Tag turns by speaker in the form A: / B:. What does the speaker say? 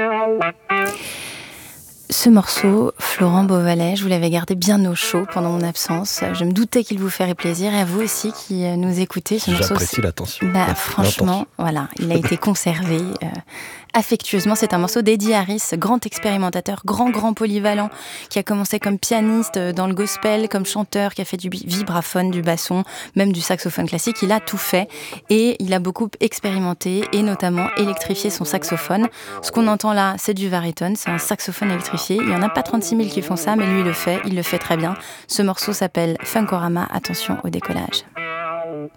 A: Ce morceau, Florent Beauvalet, je vous l'avais gardé bien au chaud pendant mon absence. Je me doutais qu'il vous ferait plaisir et à vous aussi qui nous écoutez. Ce morceau,
B: j'apprécie l'attention.
A: Franchement, voilà, il a été conservé affectueusement. C'est un morceau d'Eddie Harris, grand expérimentateur, grand polyvalent, qui a commencé comme pianiste dans le gospel, comme chanteur, qui a fait du vibraphone, du basson, même du saxophone classique. Il a tout fait et il a beaucoup expérimenté et notamment électrifié son saxophone. Ce qu'on entend là, c'est du baryton, c'est un saxophone électrifié. Il n'y en a pas 36 000 qui font ça, mais lui il le fait très bien. Ce morceau s'appelle Funkorama. Attention au décollage.